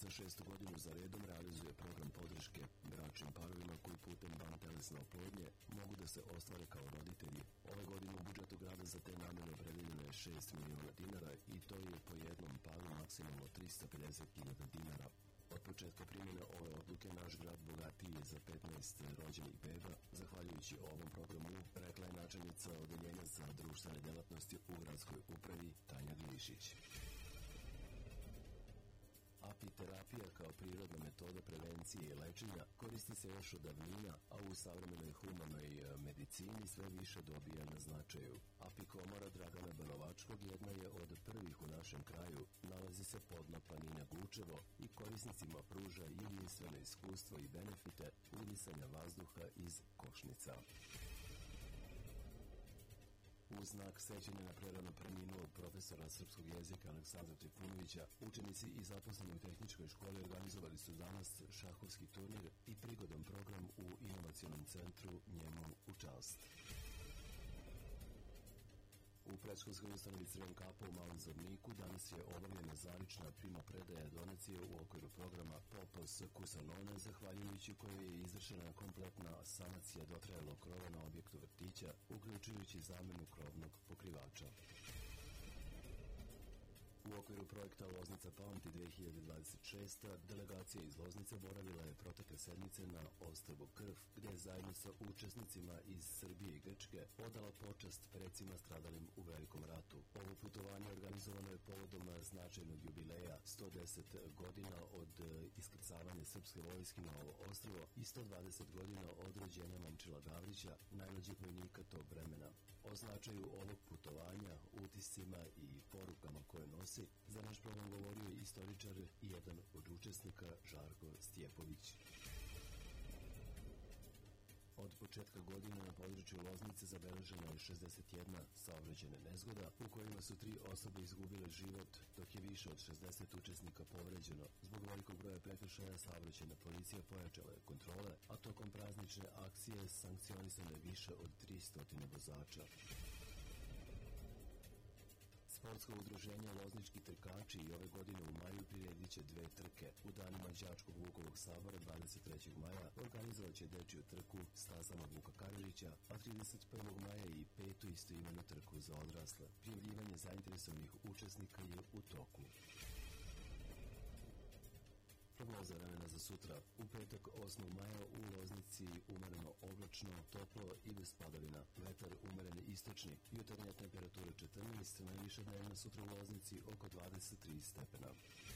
za 6. godinu za redom realizuje program podrške bračnim parovima koji putem vantelesne oplodnje mogu da se ostvare kao roditelji. Ove godine u budžetu grada za te namene opredeljeno je 6 miliona dinara i to je po jednom paru maksimalno 350.000 dinara. Od početka primjene ove odluke naš grad bogatiji je za 15 rođenih beba. Zahvaljujući ovom programu, rekla je načelnica odeljenja za društvene delatnosti u gradskoj upravi Tanja Glišić. Apiterapija kao prirodna metoda prevencije i lečenja koristi se još od davnina, a u savremenoj humanoj medicini sve više dobija na značaju. Apikomora Dragana Banovačkog jedna je od prvih u našem kraju, nalazi se podno planine Gučevo i korisnicima pruža jedinstveno iskustvo i benefite udisanja vazduha iz košnica. U znak sećanja na prerano preminulog profesora srpskog jezika Aleksandra Trifunovića, učenici i zaposleni u tehničkoj školi organizovali su danas šahovski turnir i prigodan program u inovacionom centru njemu u čast. U predškolskoj ustanovi Crven kapo u Malom Zvorniku danas je obavljena zavična primopredaja donacije u okviru programa Popos Kusanone, zahvaljujući kojoj je izvršena kompletna sanacija dotrajalog krova na objektu vrtića, uključujući zamenu krovnog pokrivača. U okviru projekta Loznica pamti 2026. delegacija iz Loznice boravila je protekle sedmice na ostrvu Krf, gde je zajedno sa učesnicima iz Srbije i Grčke odala počast precima stradalim u Velikom ratu. Ovo putovanje organizovano je povodom značajnog jubileja 110 godina od iskrcavanja srpske vojske na ovo ostrvo i 120 godina od rođenja Momčila Gavrića, najmlađeg vojnika tog vremena. O značaju ovog putovanja, utiscima i porukama koje nosi, za naš program govorio je istoričar i jedan od učesnika Žarko Stjepović. Od početka godine na području Loznice zabeležena je 61 saobraćajna nezgoda u kojima su 3 osobe izgubile život, dok je više od 60 učesnika povređeno. Zbog velikog broja prekršaja saobraćajna policija pojačala je kontrole, a tokom praznične akcije sankcionisano je više od 300 vozača. Sportsko udruženje Loznički trkači i ove godine u maju priredit će 2 trke. U danima Đačkog Vukovog sabora 23. maja organizovat će dečiju trku stazama Vuka Karelića, a 31. maja i 5. istoimenu trku za odrasle. Prijavljivanje zainteresovanih učesnika je u toku. Prognoza vremena za sutra. U petak 8. maja u Loznici umereno oblačno, toplo i bez padavina. Vetar umeren istočni. Jutarnja temperatura 14, najviša dnevna sutra u Loznici oko 23 stepena.